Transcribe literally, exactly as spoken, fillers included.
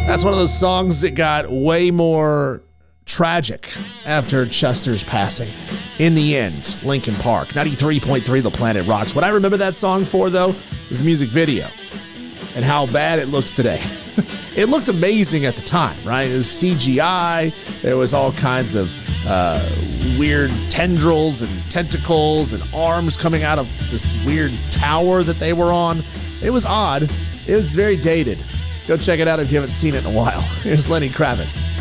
That's one of those songs that got way more tragic after Chester's passing. In the end, Linkin Park, ninety-three point three The Planet Rocks. What I remember that song for, though, is the music video and how bad it looks today. It looked amazing at the time, right? It was C G I. There was all kinds of uh, weird tendrils and tentacles and arms coming out of this weird tower that they were on. It was odd. It was very dated. Go check it out if you haven't seen it in a while. Here's Lenny Kravitz.